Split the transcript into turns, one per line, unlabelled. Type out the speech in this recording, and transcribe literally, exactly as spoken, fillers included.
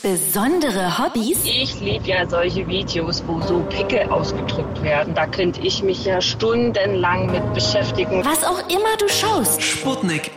Besondere Hobbys?
Ich liebe ja solche Videos, wo so Pickel ausgedrückt werden. Da könnte ich mich ja stundenlang mit beschäftigen.
Was auch immer du schaust.
Sputnik